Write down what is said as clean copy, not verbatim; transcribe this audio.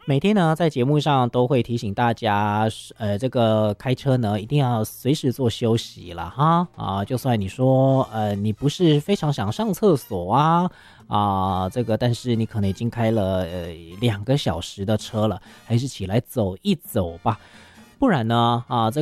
每天呢，在节目上都会提醒大家，这个开车呢，一定要随时做休息了哈啊，就算你说，你不是非常想上厕所这个，但是你可能已经开了2个小时的车了，还是起来走一走吧，不然呢，这